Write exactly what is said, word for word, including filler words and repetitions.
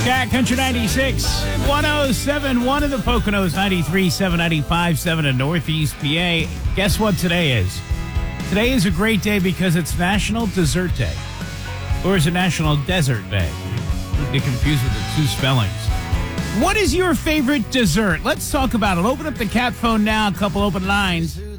Cat Country ninety-six, one oh seven point one in the Poconos, ninety-three point seven, ninety-five point seven in Northeast P A. Guess what today is? Today is a great day because it's National Dessert Day. Or is it National Desert Day? Get confused with the two spellings. What is your favorite dessert? Let's talk about it. Open up the cat phone now. A couple open lines.